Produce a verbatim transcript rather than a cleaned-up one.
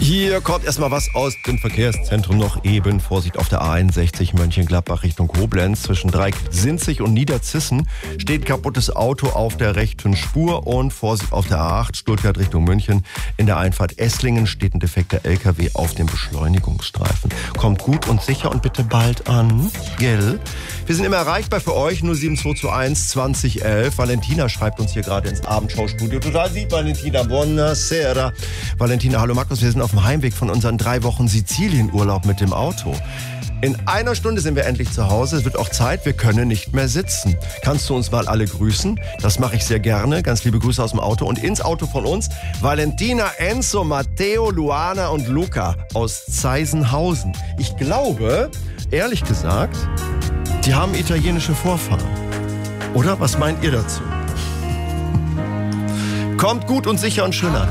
Hier kommt erstmal was aus dem Verkehrszentrum noch eben. Vorsicht auf der A einundsechzig Mönchengladbach Richtung Koblenz. Zwischen Dreieck-Sinzig und Niederzissen steht kaputtes Auto auf der rechten Spur. Und Vorsicht auf der A acht Stuttgart Richtung München. In der Einfahrt Esslingen steht ein defekter L K W auf dem Beschleunigungsstreifen. Kommt gut und sicher und bitte bald an. Gell? Wir sind immer erreichbar für euch. null sieben zwei zwei eins zwanzig elf. Valentina schreibt uns hier gerade ins Abendschaustudio. Total lieb, Valentina. Buonasera. Valentina, hallo Markus. Wir sind auf dem Heimweg von unseren drei Wochen Sizilienurlaub mit dem Auto. In einer Stunde sind wir endlich zu Hause. Es wird auch Zeit, wir können nicht mehr sitzen. Kannst du uns mal alle grüßen? Das mache ich sehr gerne. Ganz liebe Grüße aus dem Auto. Und ins Auto von uns Valentina, Enzo, Matteo, Luana und Luca aus Zeisenhausen. Ich glaube, ehrlich gesagt, die haben italienische Vorfahren. Oder? Was meint ihr dazu? Kommt gut und sicher und schön an.